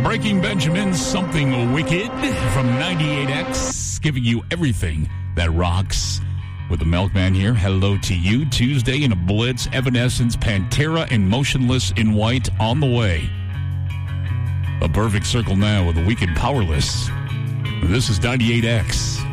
Breaking Benjamin, Something Wicked from 98X, giving you everything that rocks. With the Milkman here, hello to you. Tuesday in a Blitz, Evanescence, Pantera, and Motionless in White on the way. A perfect circle now with the Weekend Powerless. This is 98X.